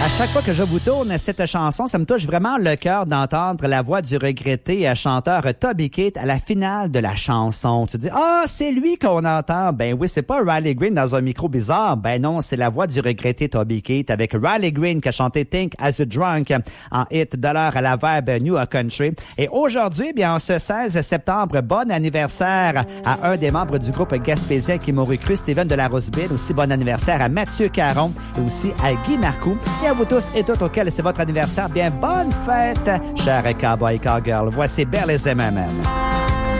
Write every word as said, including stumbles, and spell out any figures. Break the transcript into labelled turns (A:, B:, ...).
A: À chaque fois que je vous tourne cette chanson, ça me touche vraiment le cœur d'entendre la voix du regretté chanteur Toby Keith à la finale de la chanson. Tu te dis, ah, oh, c'est lui qu'on entend. Ben oui, c'est pas Riley Green dans un micro bizarre. Ben non, c'est la voix du regretté Toby Keith avec Riley Green qui a chanté Think As a Drunk en hit de l'heure à la verbe New Country. Et aujourd'hui, bien, en ce seize septembre, bon anniversaire à un des membres du groupe gaspésien qui m'aurait cru, Steven de la Roseville. Aussi bon anniversaire à Mathieu Caron et aussi à Guy Marcoux. Et à vous tous et toutes auxquels c'est votre anniversaire, bien bonne fête, chers cowboy cowgirl. Voici Belly's M M M.